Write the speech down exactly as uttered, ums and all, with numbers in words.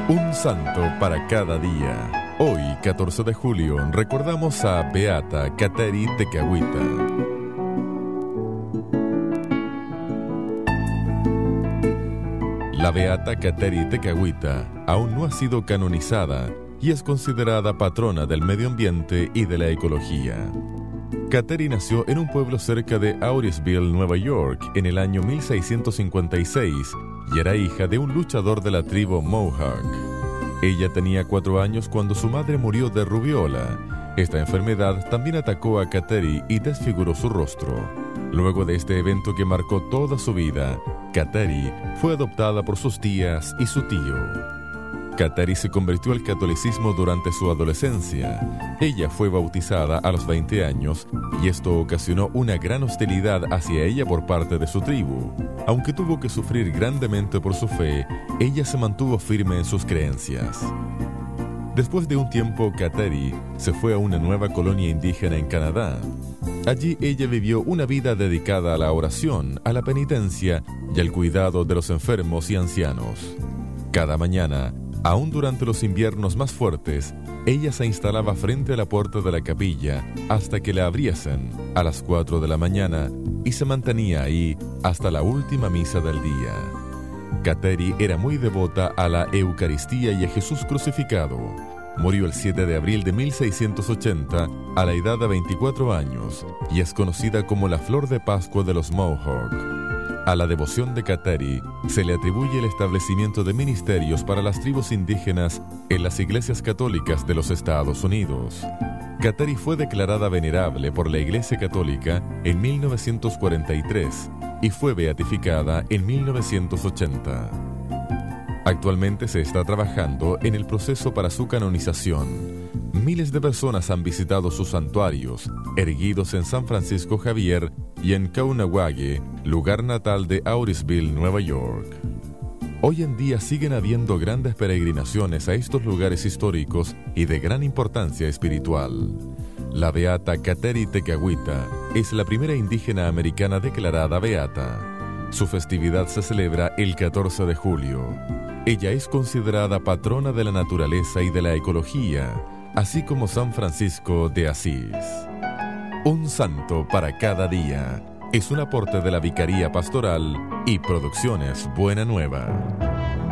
Un santo para cada día. Hoy, catorce de julio, recordamos a Beata Kateri Tekakwitha. La Beata Kateri Tekakwitha aún no ha sido canonizada y es considerada patrona del medio ambiente y de la ecología. Kateri nació en un pueblo cerca de Auriceville, Nueva York, en el año mil seiscientos cincuenta y seis y era hija de un luchador de la tribu Mohawk. Ella tenía cuatro años cuando su madre murió de rubiola. Esta enfermedad también atacó a Kateri y desfiguró su rostro. Luego de este evento que marcó toda su vida, Kateri fue adoptada por sus tías y su tío. Kateri se convirtió al catolicismo durante su adolescencia. Ella fue bautizada a los veinte años y esto ocasionó una gran hostilidad hacia ella por parte de su tribu. Aunque tuvo que sufrir grandemente por su fe, ella se mantuvo firme en sus creencias. Después de un tiempo, Kateri se fue a una nueva colonia indígena en Canadá. Allí ella vivió una vida dedicada a la oración, a la penitencia y al cuidado de los enfermos y ancianos. Cada mañana, aún durante los inviernos más fuertes, ella se instalaba frente a la puerta de la capilla hasta que la abriesen a las cuatro de la mañana y se mantenía ahí hasta la última misa del día. Kateri era muy devota a la Eucaristía y a Jesús crucificado. Murió el siete de abril de mil seiscientos ochenta a la edad de veinticuatro años y es conocida como la flor de Pascua de los Mohawk. A la devoción de Kateri se le atribuye el establecimiento de ministerios para las tribus indígenas en las iglesias católicas de los Estados Unidos. Kateri fue declarada venerable por la Iglesia Católica en mil novecientos cuarenta y tres y fue beatificada en mil novecientos ochenta. Actualmente se está trabajando en el proceso para su canonización. Miles de personas han visitado sus santuarios, erguidos en San Francisco Javier y en Kaunawake, lugar natal de Auriceville, Nueva York. Hoy en día siguen habiendo grandes peregrinaciones a estos lugares históricos y de gran importancia espiritual. La Beata Kateri Tekakwitha es la primera indígena americana declarada beata. Su festividad se celebra el catorce de julio. Ella es considerada patrona de la naturaleza y de la ecología, así como San Francisco de Asís. Un santo para cada día es un aporte de la Vicaría Pastoral y Producciones Buena Nueva.